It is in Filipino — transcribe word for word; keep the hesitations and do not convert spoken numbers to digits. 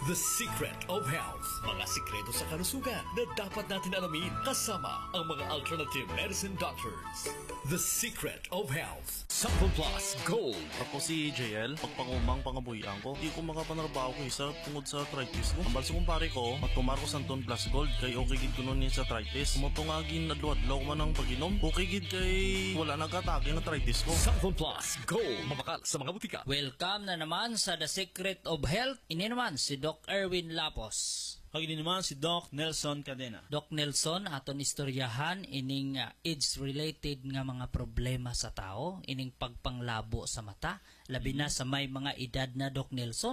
The Secret of Health. Mga sikreto sa kalusugan na dapat natin alamin kasama ang mga alternative medicine doctors. The Secret of Health. Sample Plus Gold. Ako si J L, pagpangumang pangabuyan ko, di ko makapanarbaho ko isa tungod sa arthritis ko. Ang balsa kumpare ko, matumar ko Santon Plus Gold, kay okay gid ko nun sa arthritis. Mutungagin adlaw-adlaw man ang pag-inom, okay gid kay wala nagkatake ng arthritis ko. Sample Plus Gold. Mabakal sa mga butika. Welcome na naman sa The Secret of Health. Ini naman si Doc Erwin Lapos. Kagi din naman si Doc Nelson Cadena. Doc Nelson, aton istoryahan ining uh, AIDS-related nga mga problema sa tao, ining pagpanglabo sa mata, labi na sa may mga edad na, Doc Nelson.